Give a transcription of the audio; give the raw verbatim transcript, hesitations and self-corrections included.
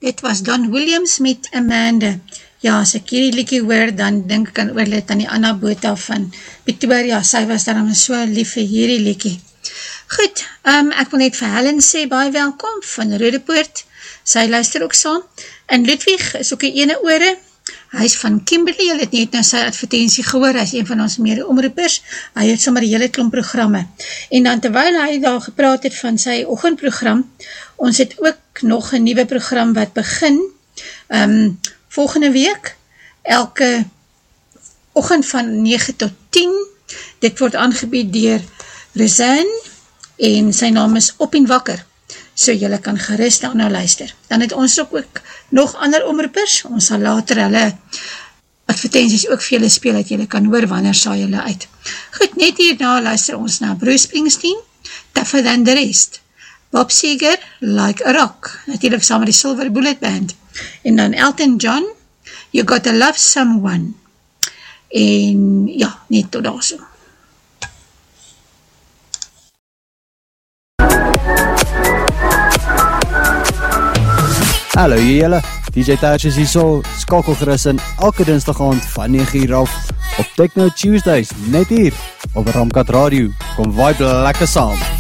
Dit was Don Williams met Amanda. Ja, as ek hierdie liedjie hoor, dan dink ek aan oorlid aan die Anna Botha van Pretoria. Sy was daarom so lief vir hierdie liedjie. Goed, um, ek wil net vir Helen sê, baie welkom van Rodepoort. Sy luister ook saam. En Ludwig is ook 'n ene ore. Hy is van Kimberley, hy het net nou sy advertensie gehoor, hy is een van ons mede omroepers, hy het sommer die hele klomp programme. En dan terwyl hy daar gepraat het van sy oggendprogram, ons het ook nog 'n nuwe program wat begin, um, volgende week, elke oggend van nege tot tien, dit word aangebied deur Rosanne, en sy naam is Op en Wakker, so jylle kan gerust daarna luister. Dan het ons ook, ook nog ander omroepers, ons sal later hulle advertenties ook vir jylle speel, dat jylle kan hoor wanneer saai jylle uit. Goed, net hierna luister ons na Bruce Springsteen, Tougher Than The Rest, Bob Seger, Like a Rock, natuurlijk saam met die Silver Bullet Band, en dan Elton John, You Gotta Love Someone, en ja, net tot daar so. Hallo julle, D J Touches hier so, skakel gerus in elke dinsdag aand van nege uur af op Techno Tuesdays, net hier op Ramkat Radio. Kom vibe lekker saam.